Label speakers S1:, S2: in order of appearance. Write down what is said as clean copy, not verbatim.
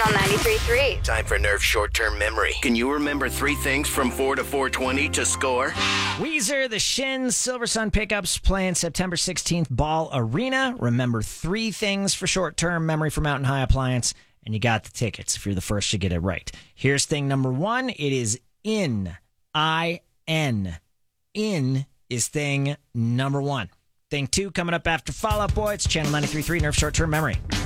S1: on 93.3.
S2: Time for Nerf short-term memory. Can you remember 3 things from 4 to 420 to score?
S3: Weezer, the Shins, Silver Sun Pickups playing September 16th, Ball Arena. Remember 3 things for short-term memory for Mountain High Appliance, and you got the tickets if you're the first to get it right. Here's thing number 1. It is in. I-N. In is thing number 1. Thing 2 coming up after Fall Out Boy. It's Channel 93.3 Nerf short-term memory.